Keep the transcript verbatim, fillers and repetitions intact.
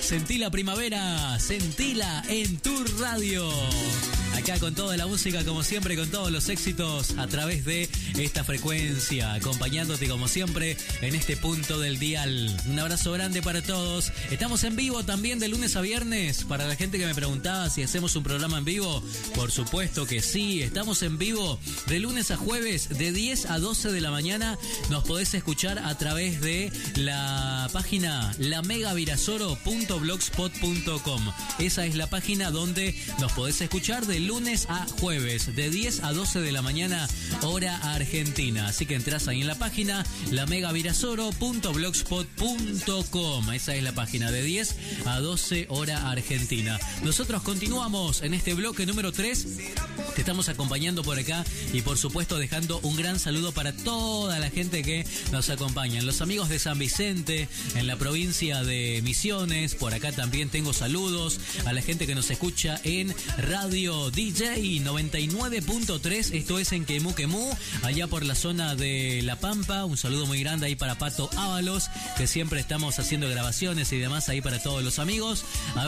Sentí la primavera, sentila en tu radio. Acá con toda la música, como siempre, con todos los éxitos a través de esta frecuencia, acompañándote como siempre en este punto del dial. Un abrazo grande para todos. Estamos en vivo también de lunes a viernes. Para la gente que me preguntaba si hacemos un programa en vivo, por supuesto que sí. Estamos en vivo de lunes a jueves de diez a doce de la mañana. Nos podés escuchar a través de la página la mega virasoro punto blogspot punto com. Esa es la página donde nos podés escuchar de lunes a jueves, de diez a doce de la mañana, hora argentina. Así que entrás ahí en la página la mega virasoro punto blogspot punto com. Esa es la página de diez a doce, hora argentina. Nosotros continuamos en este bloque número tres. Te estamos acompañando por acá y por supuesto dejando un gran saludo para toda la gente que nos acompaña. Los amigos de San Vicente, en la provincia de Misiones, por acá también tengo saludos a la gente que nos escucha en Radio D J noventa y nueve punto tres, esto es en Quemú Quemú, allá por la zona de La Pampa. Un saludo muy grande ahí para Pato Ábalos, que siempre estamos haciendo grabaciones y demás ahí para todos los amigos. A